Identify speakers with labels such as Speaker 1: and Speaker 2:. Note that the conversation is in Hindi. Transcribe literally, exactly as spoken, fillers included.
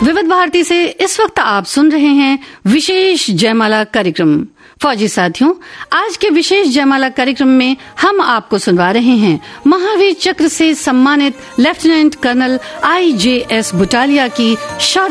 Speaker 1: विविध भारती से इस वक्त आप सुन रहे हैं विशेष जयमाला कार्यक्रम। फौजी साथियों, आज के विशेष जयमाला कार्यक्रम में हम आपको सुनवा रहे हैं महावीर चक्र से सम्मानित लेफ्टिनेंट कर्नल आई जे एस बुटालिया की शौर्य